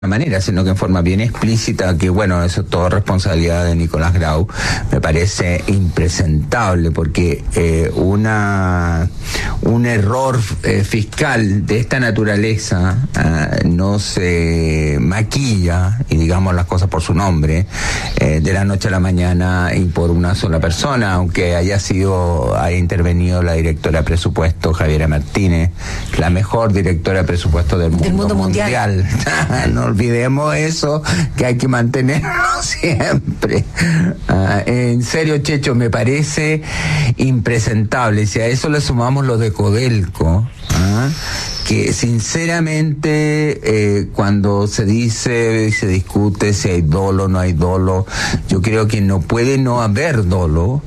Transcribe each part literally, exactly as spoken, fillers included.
manera, sino que en forma bien explícita, que bueno, eso es todo responsabilidad de Nicolás Grau, me parece impresentable, porque eh, una un error eh, fiscal de esta naturaleza eh, no se maquilla, y digamos las cosas por su nombre, eh, de la noche a la mañana y por una sola persona, aunque haya sido, haya intervenido la directora de presupuesto, Javiera Martínez, la mejor directora de presupuesto del mundo, del mundo mundial. mundial. No olvidemos eso, que hay que mantenerlo siempre. Uh, en serio, Checho, me parece impresentable. Si a eso le sumamos lo de Codelco, ¿uh? que sinceramente eh, cuando se dice y se discute si hay dolo o no hay dolo, yo creo que no puede no haber dolo.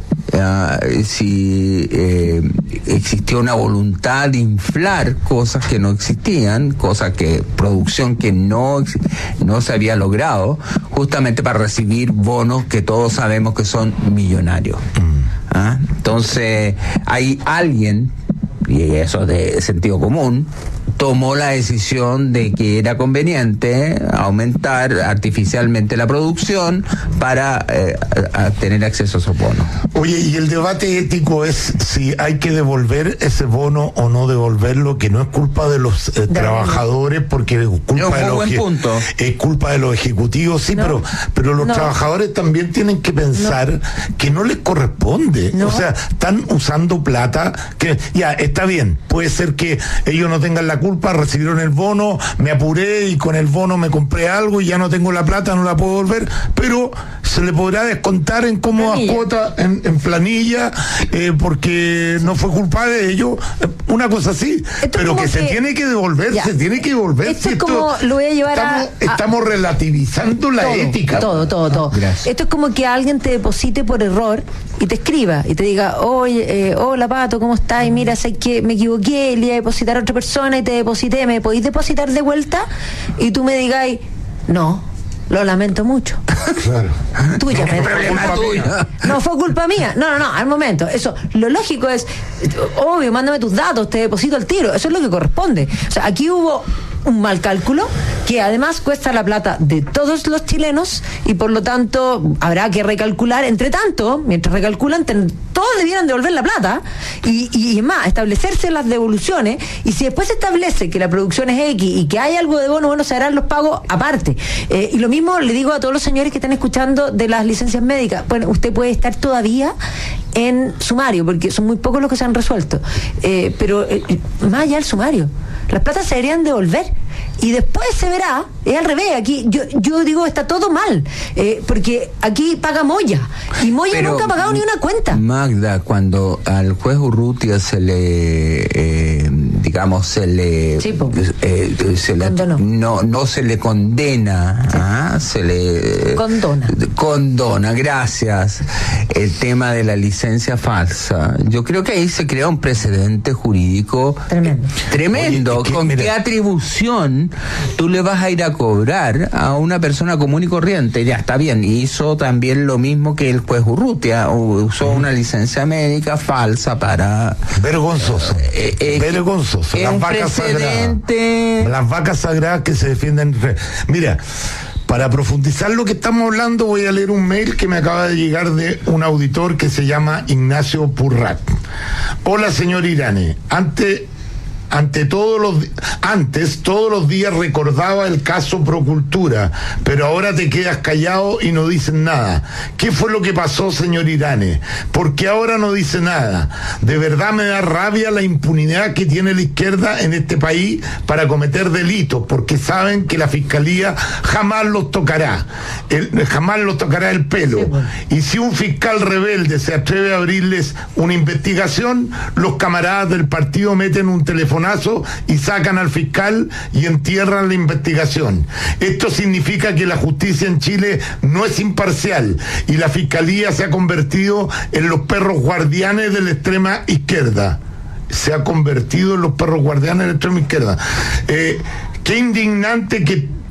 Uh, si eh, existió una voluntad de inflar cosas que no existían, cosas que, producción que no, no se había logrado, justamente para recibir bonos que todos sabemos que son millonarios. Mm. ¿Ah? Entonces, hay alguien, y eso es de sentido común, tomó la decisión de que era conveniente aumentar artificialmente la producción para eh, a, a tener acceso a esos bonos. Oye, y el debate ético es si hay que devolver ese bono o no devolverlo, que no es culpa de los eh, de trabajadores, porque es culpa, no, de los, punto. es culpa de los ejecutivos, sí, no, pero, pero los no. trabajadores también tienen que pensar no. que no les corresponde. No. O sea, están usando plata que, ya, está bien, puede ser que ellos no tengan la culpa, recibieron el bono, me apuré y con el bono me compré algo y ya no tengo la plata, no la puedo volver, pero se le podrá descontar en cómodas cuotas, en, en planilla, eh, porque no fue culpa de ellos, una cosa así, esto pero que, que se tiene que devolver, ya. se tiene que devolver. Esto es como, esto, lo voy a llevar estamos, a, a... Estamos relativizando la todo, ética. Todo, todo, todo. Gracias. Esto es como que alguien te deposite por error y te escriba y te diga, oye, eh, hola Pato, ¿cómo estás? Y mira, sé que me equivoqué, le iba a depositar a otra persona y te deposité, ¿me podéis depositar de vuelta? Y tú me digáis, no, lo lamento mucho. Claro. Tuya, no, problema tuya. No fue culpa mía. No, no, no, al momento. Eso, lo lógico es, obvio, mándame tus datos, te deposito al tiro. Eso es lo que corresponde. O sea, aquí hubo un mal cálculo que además cuesta la plata de todos los chilenos y por lo tanto habrá que recalcular. Entre tanto, mientras recalculan, ten, todos debieran devolver la plata y, y, y más, establecerse las devoluciones, y si después se establece que la producción es X y que hay algo de bono, bueno, se harán los pagos aparte. Eh, y lo mismo le digo a todos los señores que están escuchando de las licencias médicas. Bueno, usted puede estar todavía en sumario, porque son muy pocos los que se han resuelto, eh, pero eh, más allá del sumario, las platas se deberían devolver y después se verá. Es al revés. Aquí yo yo digo, está todo mal, eh, porque aquí paga Moya y Moya pero nunca ha pagado ni una cuenta. Magda, cuando al juez Urrutia se le eh, digamos se le, sí, eh, se le no no se le condena, sí. ¿ah? se le condona condona gracias el tema de la licencia falsa. Yo creo que ahí se crea un precedente jurídico tremendo, tremendo. Oye, ¿Con qué atribución tú le vas a ir a cobrar a una persona común y corriente? Ya está bien, hizo también lo mismo que el juez Urrutia, usó una licencia médica falsa para... Vergonzoso, eh, eh, vergonzoso. Las vacas sagradas, las vacas sagradas que se defienden. Mira, para profundizar lo que estamos hablando, voy a leer un mail que me acaba de llegar de un auditor que se llama Ignacio Purrat. Hola, señor Irane. Ante... Ante todos los antes todos los días recordaba el caso Procultura, pero ahora te quedas callado y no dices nada. ¿Qué fue lo que pasó, señor Irane? ¿Por qué ahora no dice nada? De verdad me da rabia la impunidad que tiene la izquierda en este país para cometer delitos, porque saben que la fiscalía jamás los tocará, el, jamás los tocará el pelo. Sí, bueno. Y si un fiscal rebelde se atreve a abrirles una investigación, los camaradas del partido meten un teléfono y sacan al fiscal y entierran la investigación. Esto significa que la justicia en Chile no es imparcial y la fiscalía se ha convertido en los perros guardianes de la extrema izquierda. Se ha convertido en los perros guardianes de la extrema izquierda. Eh, qué indignante que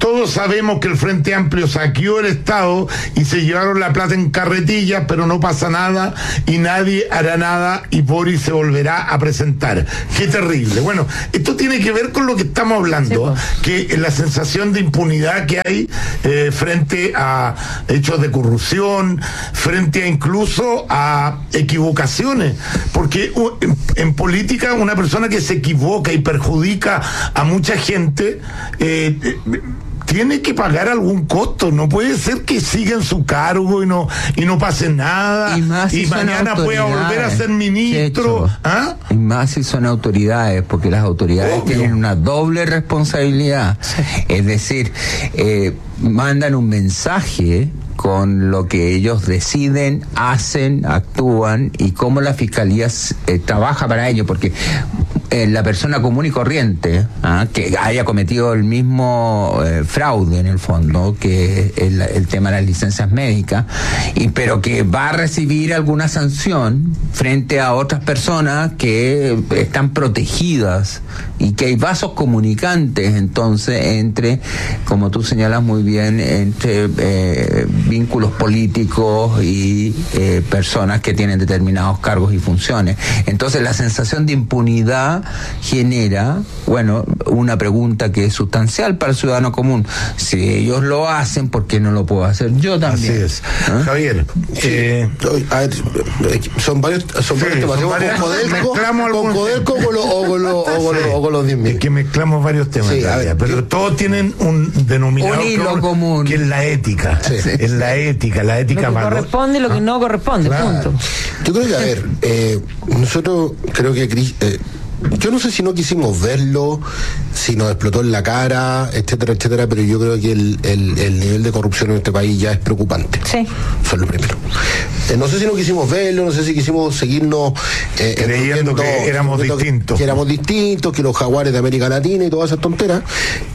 todos sabemos que el Frente Amplio saqueó el Estado y se llevaron la plata en carretillas, pero no pasa nada y nadie hará nada y Boris se volverá a presentar. Qué terrible. Bueno, esto tiene que ver con lo que estamos hablando, sí, que la sensación de impunidad que hay eh, frente a hechos de corrupción, frente a incluso a equivocaciones, porque uh, en, en política una persona que se equivoca y perjudica a mucha gente eh, eh, tiene que pagar algún costo. No puede ser que siga en su cargo y no y no pase nada y, más si y mañana pueda volver a ser ministro. ¿Ah? Y más si son autoridades, porque las autoridades Obvio. tienen una doble responsabilidad. Sí. Es decir, eh, mandan un mensaje con lo que ellos deciden, hacen, actúan y cómo la fiscalía eh, trabaja para ello, porque eh, la persona común y corriente ¿ah? que haya cometido el mismo eh, fraude en el fondo, que el, el tema de las licencias médicas, y pero que va a recibir alguna sanción frente a otras personas que están protegidas y que hay vasos comunicantes entonces entre, como tú señalas muy bien, entre eh, vínculos políticos y eh, personas que tienen determinados cargos y funciones. Entonces la sensación de impunidad genera, bueno, una pregunta que es sustancial para el ciudadano común. Si ellos lo hacen, ¿por qué no lo puedo hacer yo también? Así es. ¿Ah? Javier, eh, a ver, son varios, son sí, varios temas. Son varios, con Codelco, con Codelco con lo, o con, lo, o con, lo, o con los diez mil. Es que mezclamos varios temas, sí, ver, pero yo, todos tienen un denominador un hilo común, que es la ética. Sí. Es la ética, la ética. Lo que valor. corresponde y lo que no corresponde, claro. Punto. Yo creo que, a ver, eh, nosotros creo que eh, yo no sé si no quisimos verlo, si nos explotó en la cara, etcétera, etcétera, pero yo creo que el, el, el nivel de corrupción en este país ya es preocupante. Sí. Eso es lo primero. Eh, no sé si no quisimos verlo, no sé si quisimos seguirnos eh, creyendo que éramos distintos. Que éramos distintos, que los jaguares de América Latina y todas esas tonteras,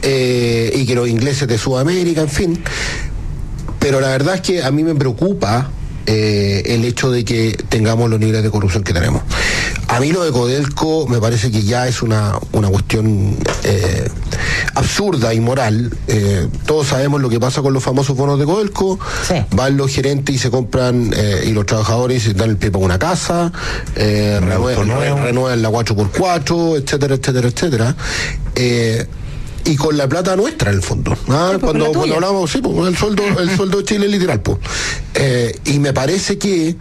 eh, y que los ingleses de Sudamérica, en fin. Pero la verdad es que a mí me preocupa eh, el hecho de que tengamos los niveles de corrupción que tenemos. A mí lo de Codelco me parece que ya es una, una cuestión eh, absurda, inmoral. Eh, todos sabemos lo que pasa con los famosos bonos de Codelco. Sí. Van los gerentes y se compran, eh, y los trabajadores se dan el pie para una casa, eh, renuevan, renuevan la cuatro por cuatro, etcétera, etcétera, etcétera. Eh, y con la plata nuestra en el fondo, ¿ah? Sí, cuando, cuando hablamos, sí, pues, el sueldo, el sueldo de Chile literal, pues. Eh, y me parece que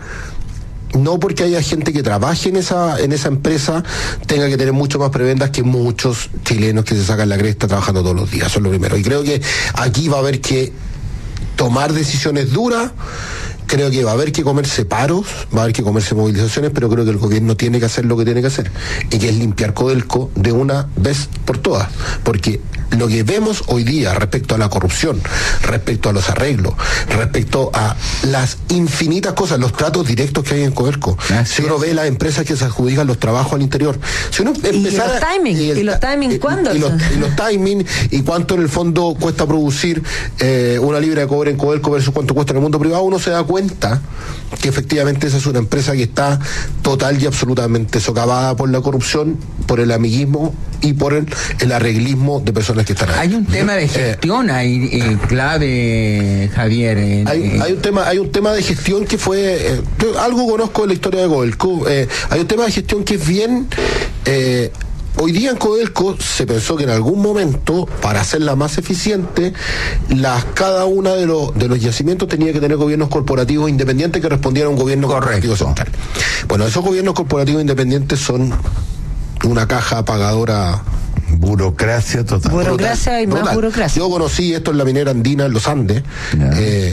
no porque haya gente que trabaje en esa en esa empresa tenga que tener mucho más prebendas que muchos chilenos que se sacan la cresta trabajando todos los días. Eso es lo primero. Y creo que aquí va a haber que tomar decisiones duras. Creo que va a haber que comerse paros, va a haber que comerse movilizaciones, pero creo que el gobierno tiene que hacer lo que tiene que hacer, y que es limpiar Codelco de una vez por todas, porque lo que vemos hoy día respecto a la corrupción, respecto a los arreglos, respecto a las infinitas cosas, los tratos directos que hay en Codelco, Gracias. si uno ve las empresas que se adjudican los trabajos al interior, si uno empezara, y los timing, y, el, y los timing, y, ¿cuándo? Y los, y los timing, y cuánto en el fondo cuesta producir eh, una libra de cobre en Codelco versus cuánto cuesta en el mundo privado, uno se da cuenta que efectivamente esa es una empresa que está total y absolutamente socavada por la corrupción, por el amiguismo y por el, el arreglismo de personas que están ahí. Hay un tema de gestión eh, ahí eh, clave, Javier. Eh, hay, hay un tema, hay un tema de gestión que fue, eh, yo algo conozco de la historia de Codelco. Eh, hay un tema de gestión que es bien. Eh, Hoy día en Codelco se pensó que en algún momento, para hacerla más eficiente, las, cada una de los, de los yacimientos tenía que tener gobiernos corporativos independientes que respondieran a un gobierno Correcto. corporativo central. Bueno, esos gobiernos corporativos independientes son una caja pagadora. Burocracia total. Burocracia total, y más total. burocracia. Yo conocí esto en la minera andina, en los Andes. Yeah. Eh,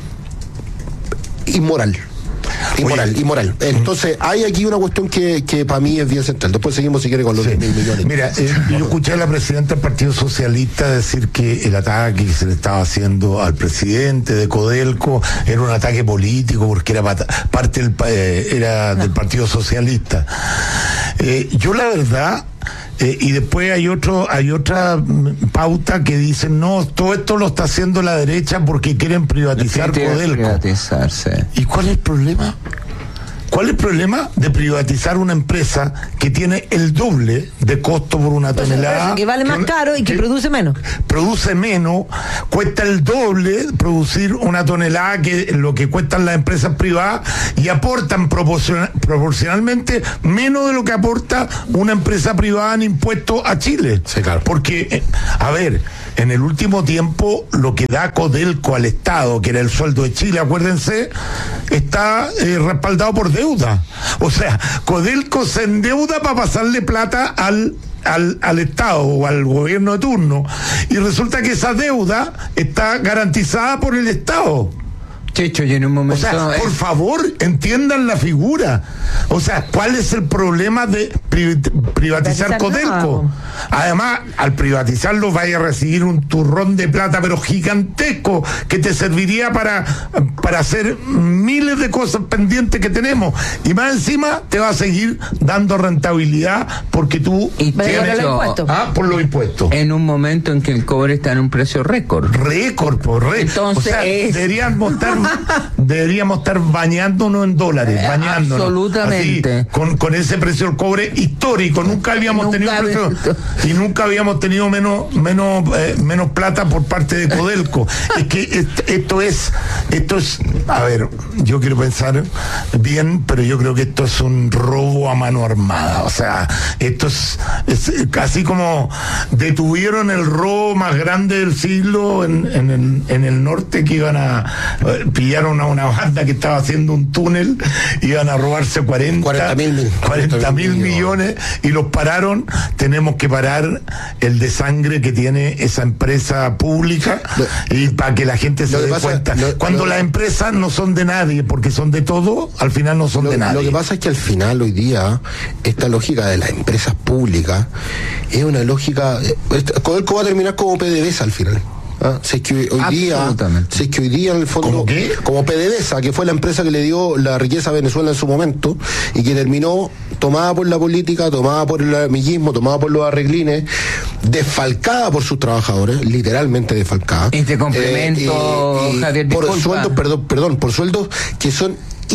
inmoral. Inmoral, Oye, inmoral. Entonces, hay aquí una cuestión que, que para mí es bien central. Después seguimos, si quiere, con los sí. diez mil millones. Mira, eh, yo escuché a la presidenta del Partido Socialista decir que el ataque que se le estaba haciendo al presidente de Codelco era un ataque político porque era parte del, eh, era del Partido Socialista. Eh, yo, la verdad... Eh, y después hay otro, hay otra pauta que dice no, todo esto lo está haciendo la derecha porque quieren privatizar Codelco. Privatizarse. ¿Y cuál es el problema? ¿Cuál es el problema de privatizar una empresa que tiene el doble de costo por una Pues tonelada? que vale más que, caro y que, que produce menos. Produce menos, cuesta el doble producir una tonelada que lo que cuestan las empresas privadas y aportan proporcion, proporcionalmente menos de lo que aporta una empresa privada en impuestos a Chile. Sí, claro. Porque, eh, a ver, en el último tiempo lo que da Codelco al Estado, que era el sueldo de Chile, acuérdense, está eh, respaldado por deuda. O sea, Codelco se endeuda para pasarle plata al Al, al Estado o al gobierno de turno, y resulta que esa deuda está garantizada por el Estado. Checho, y en un momento... O sea, por favor, entiendan la figura. O sea, ¿cuál es el problema de pri privatizar Codelco? No. Además, al privatizarlo vaya a recibir un turrón de plata, pero gigantesco, que te serviría para, para hacer miles de cosas pendientes que tenemos. Y más encima te va a seguir dando rentabilidad porque tú y tienes... Ah, por los impuestos. En un momento en que el cobre está en un precio récord. Récord, por récord. Entonces, o sea, es... deberíamos estar deberíamos estar bañándonos en dólares, eh, bañándonos. Absolutamente. Así, con, con ese precio del cobre histórico. Nunca habíamos nunca tenido precio, y nunca habíamos tenido menos, menos, eh, menos plata por parte de Codelco. Es que esto, esto es, esto es, a ver, yo quiero pensar bien, pero yo creo que esto es un robo a mano armada. O sea, esto es, es casi como detuvieron el robo más grande del siglo en, en, el, en el norte, que iban a eh, pillaron a una banda que estaba haciendo un túnel, iban a robarse cuarenta mil millones y los pararon. Tenemos que parar el desangre que tiene esa empresa pública, y para que la gente se dé cuenta. Lo, Cuando lo, las empresas no son de nadie, porque son de todo, al final no son lo, de nadie. Lo que pasa es que al final, hoy día, esta lógica de las empresas públicas es una lógica... Codelco va a terminar como PDVSA al final. ¿Ah? Si es que hoy día, si es que hoy día en el fondo, como PDVSA, que fue la empresa que le dio la riqueza a Venezuela en su momento y que terminó tomada por la política, tomada por el amiguismo, tomada por los arreglines, desfalcada por sus trabajadores, literalmente desfalcada. Y te complemento, eh, y, y Javier, por disculpa. sueldos, perdón, perdón, por sueldos que son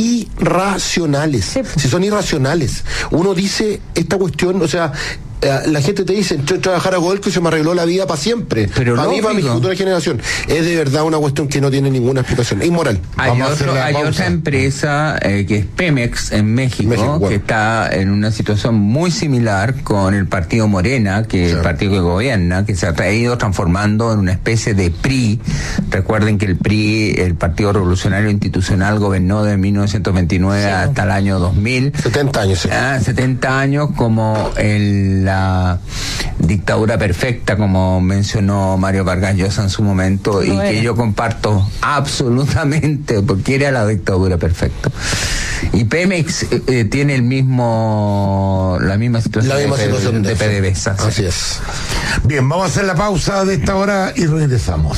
irracionales. Sí. Si son irracionales. Uno dice esta cuestión, o sea, la gente te dice, yo trabajar a Codelco y se me arregló la vida para siempre. Pero para mí, para mi futura generación. Es de verdad una cuestión que no tiene ninguna explicación. Es inmoral. Hay, otro, hay otra empresa eh, que es Pemex en México, México bueno. que está en una situación muy similar con el partido Morena, que es sí. el partido que gobierna, que se ha ido transformando en una especie de P R I. Recuerden que el P R I, el Partido Revolucionario Institucional, gobernó de mil novecientos veintinueve sí. hasta el año dos mil. setenta años. Sí. Ah, setenta años como el... la dictadura perfecta, como mencionó Mario Vargas Llosa en su momento, no y era. que yo comparto absolutamente, porque era la dictadura perfecta. Y Pemex eh, tiene el mismo la misma situación, la misma de, situación de, de PDVSA. Así sí. es. Bien, vamos a hacer la pausa de esta hora y regresamos.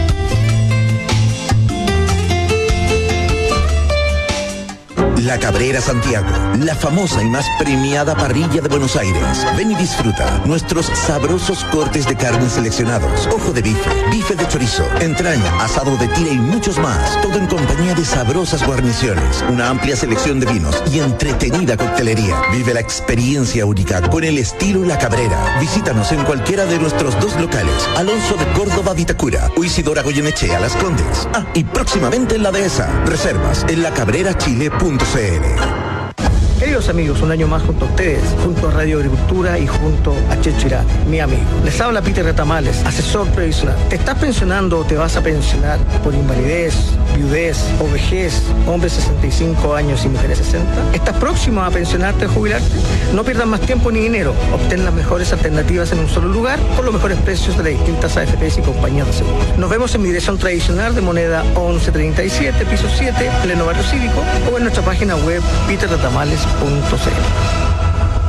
La Cabrera Santiago, la famosa y más premiada parrilla de Buenos Aires. Ven y disfruta nuestros sabrosos cortes de carne seleccionados, ojo de bife, bife de chorizo, entraña, asado de tira y muchos más. Todo en compañía de sabrosas guarniciones, una amplia selección de vinos y entretenida coctelería. Vive la experiencia única con el estilo La Cabrera. Visítanos en cualquiera de nuestros dos locales, Alonso de Córdoba, Vitacura, o Isidora Goyenechea, Las Condes. Ah, y próximamente en la Dehesa. Reservas en la cabrera chile punto c l. Queridos amigos, un año más junto a ustedes, junto a Radio Agricultura y junto a Checho Irán, mi amigo. Les habla Peter Retamales, asesor previsional. ¿Te estás pensionando o te vas a pensionar por invalidez, viudez o vejez, hombres sesenta y cinco años y mujeres sesenta? ¿Estás próximo a pensionarte o jubilarte? No pierdas más tiempo ni dinero. Obtén las mejores alternativas en un solo lugar por los mejores precios de las distintas A F Pes y compañías de seguros. Nos vemos en mi dirección tradicional de moneda once treinta y siete, piso siete, Pleno Barrio Cívico, o en nuestra página web peter retamales punto c l.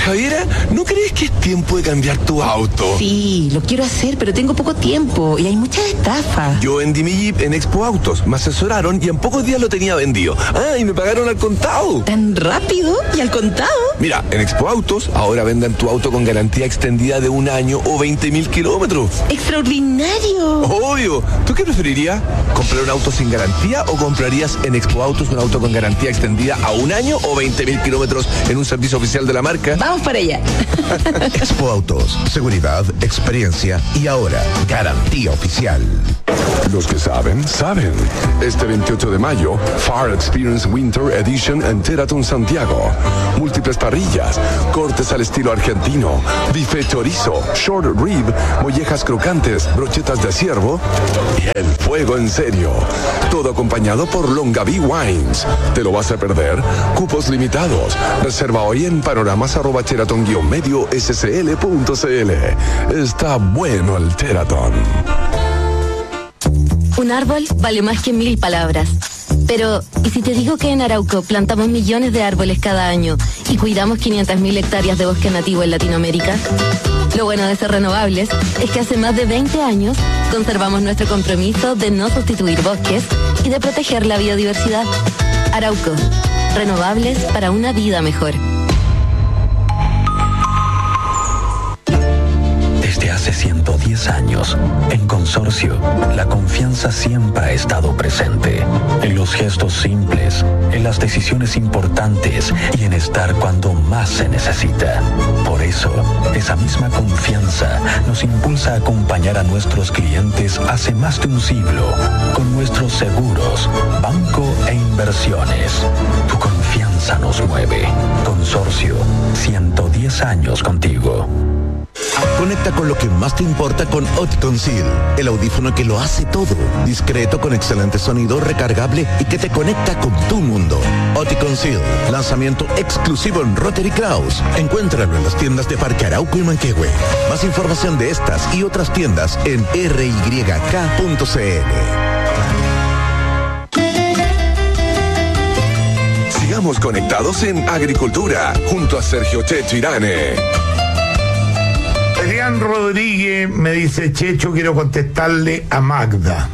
Javiera, ¿no crees que es tiempo de cambiar tu auto? Sí, lo quiero hacer, pero tengo poco tiempo y hay muchas estafas. Yo vendí mi Jeep en Expo Autos, me asesoraron y en pocos días lo tenía vendido. Ah, y me pagaron al contado. ¿Tan rápido y al contado? Mira, en Expo Autos ahora venden tu auto con garantía extendida de un año o veinte mil kilómetros. ¡Extraordinario! Obvio. ¿Tú qué preferirías? ¿Comprar un auto sin garantía o comprarías en Expo Autos un auto con garantía extendida a un año o veinte mil kilómetros en un servicio oficial de la marca? Vamos para allá. Expo Autos, seguridad, experiencia y ahora garantía oficial. Los que saben, saben. Este veintiocho de mayo, Far Experience Winter Edition en Teraton Santiago. Múltiples parrillas, cortes al estilo argentino, bife chorizo, short rib, mollejas crocantes, brochetas de ciervo y el fuego en serio. Todo acompañado por Longaví Wines. ¿Te lo vas a perder? Cupos limitados. Reserva hoy en panoramas arroba teraton guion medio scl punto cl. Está bueno el Teraton. Un árbol vale más que mil palabras. Pero, ¿y si te digo que en Arauco plantamos millones de árboles cada año y cuidamos quinientas mil hectáreas de bosque nativo en Latinoamérica? Lo bueno de ser renovables es que hace más de veinte años conservamos nuestro compromiso de no sustituir bosques y de proteger la biodiversidad. Arauco, renovables para una vida mejor. Desde hace ciento diez años, en Consorcio, la confianza siempre ha estado presente. En los gestos simples, en las decisiones importantes y en estar cuando más se necesita. Por eso, esa misma confianza nos impulsa a acompañar a nuestros clientes hace más de un siglo con nuestros seguros, banco e inversiones. Tu confianza nos mueve. Consorcio, ciento diez años contigo. Conecta con lo que más te importa con Oticon Seal, el audífono que lo hace todo, discreto con excelente sonido, recargable y que te conecta con tu mundo. Oticon Seal, lanzamiento exclusivo en Rotary Kraus. Encuéntralo en las tiendas de Parque Arauco y Manquehue. Más información de estas y otras tiendas en r y k punto c l. Sigamos conectados en Agricultura, junto a Sergio Checho Irane. Adrián Rodríguez me dice: Checho, quiero contestarle a Magda.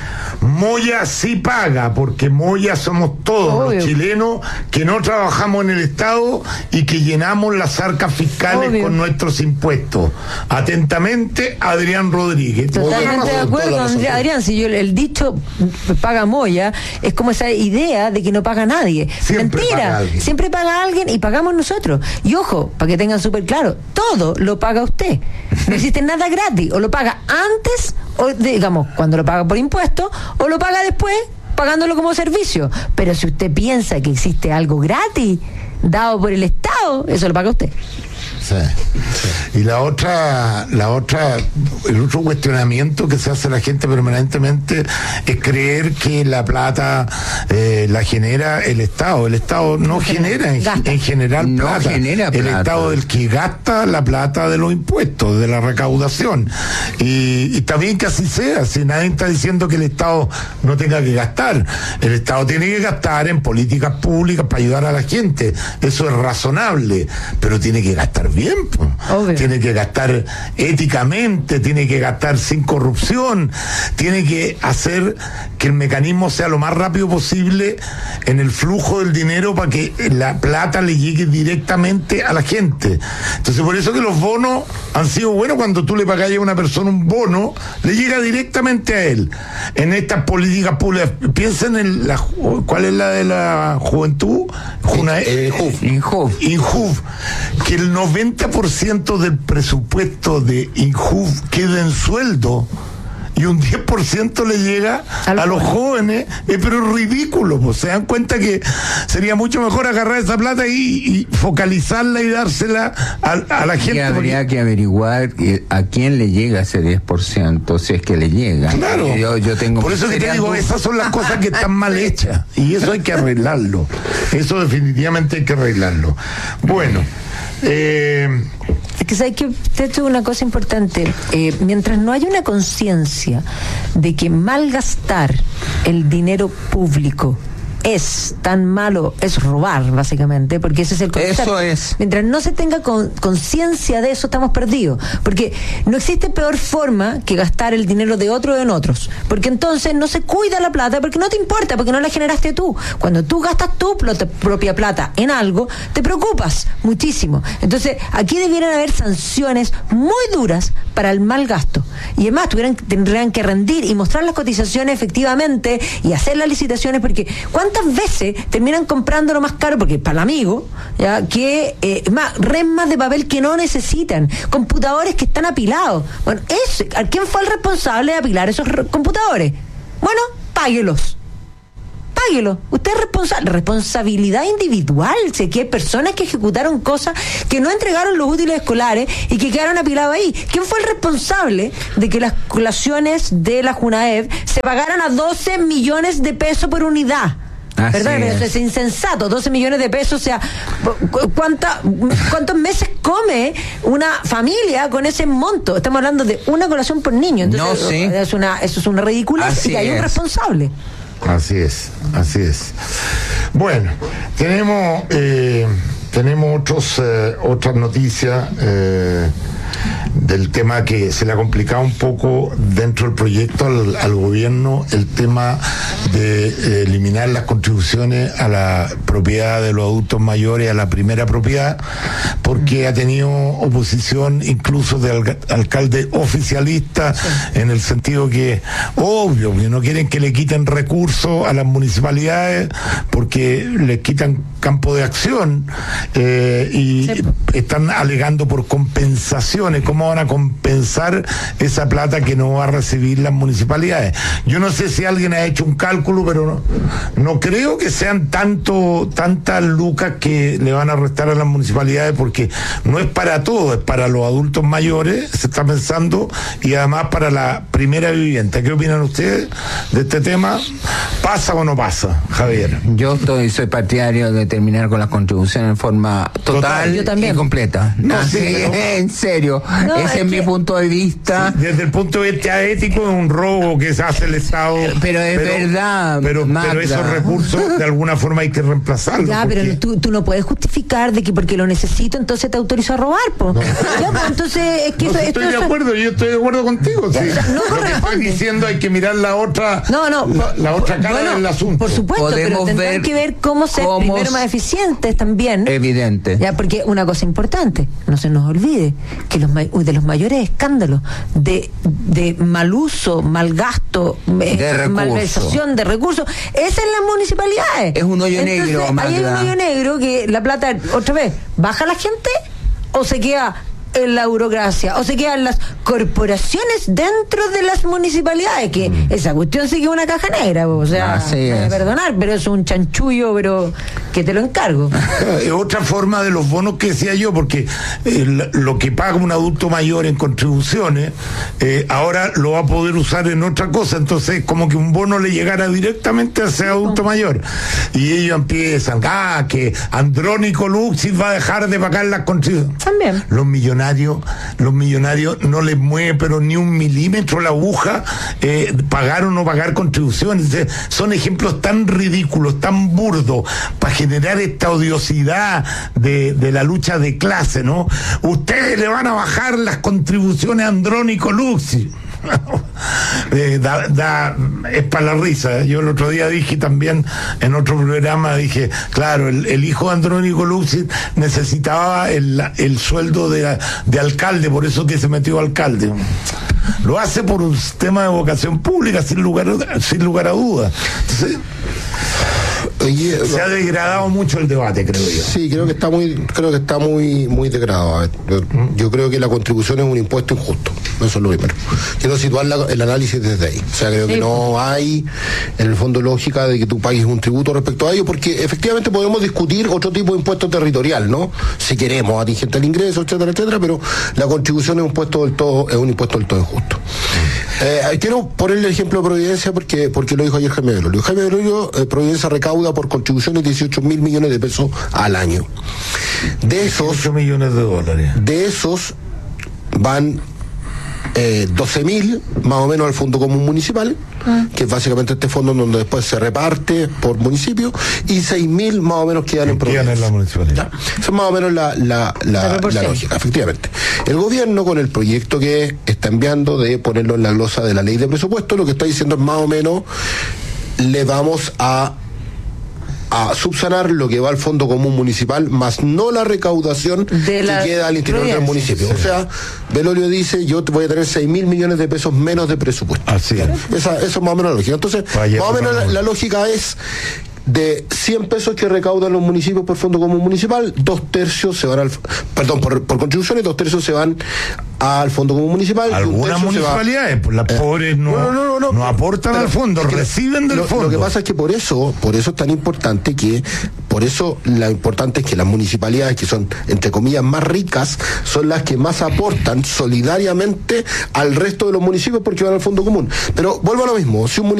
Moya sí paga, porque Moya somos todos Obvio. Los chilenos que no trabajamos en el Estado y que llenamos las arcas fiscales Obvio. Con nuestros impuestos. Atentamente, Adrián Rodríguez. Totalmente de acuerdo, Adrián. Si yo el dicho paga Moya es como esa idea de que no paga nadie. Siempre Mentira, paga siempre paga alguien y pagamos nosotros. Y ojo, para que tengan súper claro, todo lo paga usted. No existe nada gratis. O lo paga antes, o digamos, cuando lo paga por impuestos, o lo paga después pagándolo como servicio. Pero si usted piensa que existe algo gratis dado por el Estado, eso lo paga usted. Sí, sí. Y la otra, la otra, el otro cuestionamiento que se hace a la gente permanentemente es creer que la plata eh, la genera el Estado. El Estado no, no genera, genera en, en general no plata. Genera plata. El Estado es el que gasta la plata de los impuestos, de la recaudación. Y, y también que así sea, si nadie está diciendo que el Estado no tenga que gastar. El Estado tiene que gastar en políticas públicas para ayudar a la gente. Eso es razonable, pero tiene que gastar bien, pues. Tiene que gastar éticamente, tiene que gastar sin corrupción, tiene que hacer que el mecanismo sea lo más rápido posible en el flujo del dinero para que la plata le llegue directamente a la gente. Entonces, por eso que los bonos han sido buenos. Cuando tú le pagas a una persona un bono, le llega directamente a él. En estas políticas públicas, piensen en la, ¿cuál es la de la juventud? Juna, eh, Injuv. Injuv. Que el noventa por ciento del presupuesto de Injuv queda en sueldo y un diez por ciento le llega a, a los jóvenes, eh, pero es ridículo, pues. Se dan cuenta que sería mucho mejor agarrar esa plata y, y focalizarla y dársela a, a la gente. Y habría porque... que averiguar a quién le llega ese diez por ciento, si es que le llega. Claro, yo, yo tengo por eso que te digo, esas son las cosas que están mal hechas y eso hay que arreglarlo. Eso definitivamente hay que arreglarlo. Bueno, eh... es que sabes que te he hecho una cosa importante. Eh, mientras no haya una conciencia de que malgastar el dinero público es tan malo es robar, básicamente, porque ese es el concepto. Eso es. Mientras no se tenga con, conciencia de eso, estamos perdidos, porque no existe peor forma que gastar el dinero de otro en otros, porque entonces no se cuida la plata, porque no te importa, porque no la generaste tú. Cuando tú gastas tu plata, propia plata en algo, te preocupas muchísimo. Entonces, aquí debieran haber sanciones muy duras para el mal gasto, y además tuvieran, tendrían que rendir y mostrar las cotizaciones efectivamente y hacer las licitaciones, porque ¿cuántas veces terminan comprando lo más caro? Porque para el amigo, ya, que eh, más resmas de papel que no necesitan, computadores que están apilados. Bueno, eso, ¿quién fue el responsable de apilar esos re- computadores? Bueno, páguelos. Páguelo. Usted es responsable. Responsabilidad individual. Sé que hay personas que ejecutaron cosas que no entregaron los útiles escolares y que quedaron apilados ahí. ¿Quién fue el responsable de que las colaciones de la Junaev se pagaran a doce millones de pesos por unidad? Así Perdón, es. eso es insensato. doce millones de pesos, o sea, ¿cuánta, ¿cuántos meses come una familia con ese monto? Estamos hablando de una colación por niño. Entonces, No, sí. es una, eso es una ridiculez Así y hay un es. responsable. Así es, así es. Bueno, tenemos eh, tenemos otros eh, otras noticias eh, del tema que se le ha complicado un poco dentro del proyecto al, al gobierno, el tema de eh, eliminar las contribuciones a la propiedad de los adultos mayores, a la primera propiedad, porque ha tenido oposición incluso de al, alcaldes oficialistas, sí, en el sentido que, obvio, que no quieren que le quiten recursos a las municipalidades porque les quitan campo de acción eh, y sí, están alegando por compensaciones. ¿Cómo van a compensar esa plata que no va a recibir las municipalidades? Yo no sé si alguien ha hecho un cálculo, pero no, no creo que sean tanto tantas lucas que le van a restar a las municipalidades, porque no es para todo, es para los adultos mayores, se está pensando, y además para la primera vivienda. ¿Qué opinan ustedes de este tema? ¿Pasa o no pasa, Javier? Yo estoy, soy partidario de terminar con las contribuciones en forma total, total. Yo también. Y completa. No, Así, sí, pero... en serio. No, ese es, es que... mi punto de vista. Sí, desde el punto de vista ético es un robo que se hace el Estado. Pero es pero, verdad. Pero, pero esos recursos de alguna forma hay que reemplazarlos. Ya, porque... pero tú, tú no puedes justificar de que porque lo necesito entonces te autorizo a robar, po. No. Ya, pues, entonces es que no, eso, si esto, estoy de acuerdo, yo estoy de acuerdo contigo. Ya, sí. ya, no lo que estoy diciendo, hay que mirar la otra, no, no, la, la otra cara bueno, del asunto. Por supuesto, Podemos pero tendrán ver que ver cómo ser cómo primero más eficientes también. Evidente. Ya, porque una cosa importante, no se nos olvide que los de los mayores escándalos de, de mal uso, mal gasto, de malversación de recursos, es en las municipalidades. Es un hoyo Entonces, negro, Magda. ahí hay un hoyo negro que la plata, otra vez, baja la gente o se queda en la burocracia o se quedan las corporaciones dentro de las municipalidades, que mm. esa cuestión sí que es una caja negra, o sea, me voy a perdonar, pero es un chanchullo, pero que te lo encargo. Es otra forma de los bonos que decía yo, porque eh, lo que paga un adulto mayor en contribuciones eh, ahora lo va a poder usar en otra cosa, entonces como que un bono le llegara directamente a ese adulto mayor, y ellos empiezan, ah, que Andrónico Luxis va a dejar de pagar las contribuciones. También los millonarios los millonarios no les mueve pero ni un milímetro la aguja eh, pagar o no pagar contribuciones. Eh, son ejemplos tan ridículos, tan burdos, para generar esta odiosidad de, de la lucha de clase, ¿no? Ustedes le van a bajar las contribuciones a Andrónico Luxi. eh, da, da, es para la risa. Yo el otro día dije también en otro programa, dije, claro, el, el hijo de Andrónico Luxi necesitaba el, el sueldo de, de alcalde, por eso que se metió alcalde. Lo hace por un sistema de vocación pública, sin lugar, sin lugar a dudas. Entonces, Oye, se no, ha degradado mucho el debate, creo yo. Sí, creo que está muy, creo que está muy, muy degradado. A ver, yo, ¿Mm? yo creo que la contribución es un impuesto injusto. Eso es lo primero. Quiero situar la, el análisis desde ahí. O sea, creo sí. que no hay, en el fondo, lógica de que tú pagues un tributo respecto a ello, porque efectivamente podemos discutir otro tipo de impuesto territorial, ¿no? Si queremos, atingente al ingreso, etcétera, etcétera, pero la contribución es un impuesto del todo, es un impuesto del todo injusto. Eh, quiero poner el ejemplo de Providencia porque, porque lo dijo ayer Jaime Belolio. Jaime Belolio, eh, Providencia recauda por contribuciones dieciocho mil millones de pesos al año. De esos dieciocho millones de dólares. De esos van eh, doce mil más o menos al Fondo Común Municipal, ah. que es básicamente este fondo donde después se reparte por municipio, y seis mil más o menos quedan en provincia. en la municipalidad. Esa es más o menos la, la, la, la, la lógica, efectivamente. El gobierno, con el proyecto que está enviando de ponerlo en la glosa de la ley de presupuesto, lo que está diciendo es más o menos le vamos a a subsanar lo que va al Fondo Común Municipal, más no la recaudación de la que queda al interior del municipio. Sí. O sea, Belolio dice, yo voy a tener seis mil millones de pesos menos de presupuesto. Así es. Esa, eso es más o menos la lógica. Entonces, Vaya, más o menos la, la lógica es de cien pesos que recaudan los municipios por Fondo Común Municipal, dos tercios se van al, perdón, por, por contribuciones, dos tercios se van al Fondo Común Municipal. Algunas municipalidades, pues las eh, pobres no, no, no, no, no aportan al fondo, es que reciben del lo, fondo. Lo que pasa es que por eso, por eso es tan importante que, por eso lo importante es que las municipalidades que son, entre comillas, más ricas, son las que más aportan solidariamente al resto de los municipios porque van al Fondo Común. Pero vuelvo a lo mismo, si un